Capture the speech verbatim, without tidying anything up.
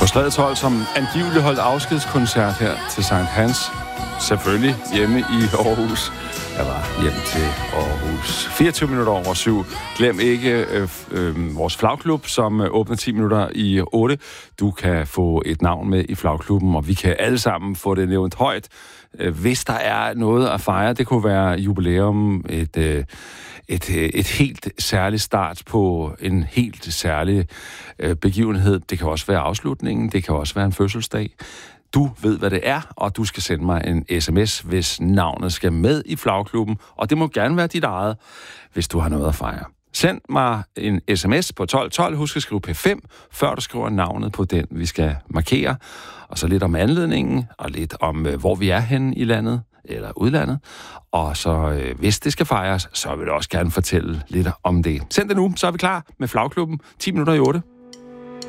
På Stræde tolv, som angiveligt holdt afskedskoncert her til Sankt Hans. Selvfølgelig hjemme i Aarhus. Jeg var hjem til Aarhus. fireogtyve minutter over syv. Glem ikke øh, øh, vores flagklub, som øh, åbner ti minutter i otte. Du kan få et navn med i flagklubben, og vi kan alle sammen få det nævnt højt. Øh, hvis der er noget at fejre, det kunne være jubilæum, et, øh, et, øh, et helt særligt start på en helt særlig øh, begivenhed. Det kan også være afslutningen, det kan også være en fødselsdag. Du ved, hvad det er, og du skal sende mig en sms, hvis navnet skal med i flagklubben. Og det må gerne være dit eget, hvis du har noget at fejre. Send mig en sms på tolv tolv. Husk at skrive P fem, før du skriver navnet på den, vi skal markere. Og så lidt om anledningen, og lidt om, hvor vi er henne i landet, eller udlandet. Og så, hvis det skal fejres, så vil jeg også gerne fortælle lidt om det. Send det nu, så er vi klar med flagklubben. ti minutter i otte.